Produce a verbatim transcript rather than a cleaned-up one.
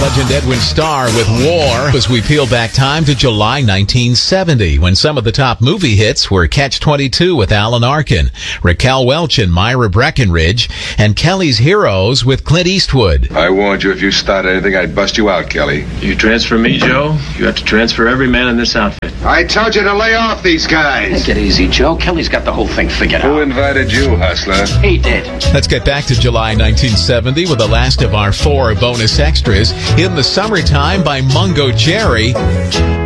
Legend Edwin Starr with War as we peel back time to July nineteen seventy when some of the top movie hits were Catch twenty-two with Alan Arkin, Raquel Welch and Myra Breckenridge, and Kelly's Heroes with Clint Eastwood. I warned you if you started anything, I'd bust you out, Kelly. You transfer me, Joe, you have to transfer every man in this outfit. I told you to lay off these guys. Take it easy, Joe. Kelly's got the whole thing figured Who out. invited you, hustler? He did. Let's get back to July nineteen seventy with the last of our four bonus extras, In the Summertime by Mungo Jerry.